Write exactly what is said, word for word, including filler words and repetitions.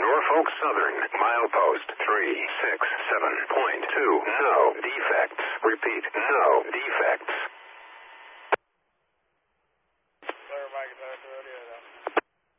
Norfolk Southern, milepost three six seven point two. No, D